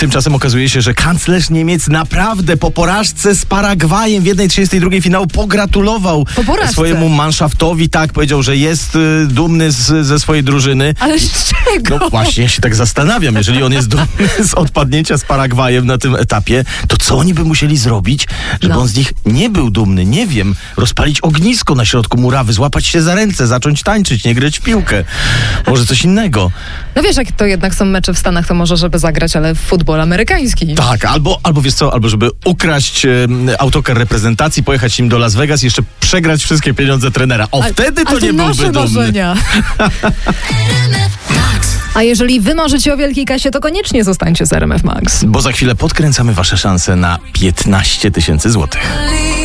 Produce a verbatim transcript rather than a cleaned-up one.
Tymczasem okazuje się, że kanclerz Niemiec naprawdę po porażce z Paragwajem w jednej trzydziestej drugiej finału pogratulował swojemu manszaftowi. Tak, powiedział, że jest y, dumny z, ze swojej drużyny. Ale z czego? No właśnie, ja się tak zastanawiam. Jeżeli on jest dumny z odpadnięcia z Paragwajem na tym etapie, to co oni by musieli zrobić, żeby no. on z nich nie był dumny? Nie wiem. Rozpalić ognisko na środku murawy, złapać się za ręce, zacząć tańczyć, nie grać w piłkę. Może coś innego. No wiesz, jak to jednak są mecze w Stanach, to może żeby zagrać, ale w futbol amerykański. Tak, albo, albo wiesz co, albo żeby ukraść e, autokar reprezentacji, pojechać im do Las Vegas i jeszcze przegrać wszystkie pieniądze trenera. O, ale, wtedy to ale nie to byłby nasze dumny. Marzenia. A jeżeli wy marzycie o wielkiej kasie, to koniecznie zostańcie z R M F Max. Bo za chwilę podkręcamy wasze szanse na piętnaście tysięcy złotych.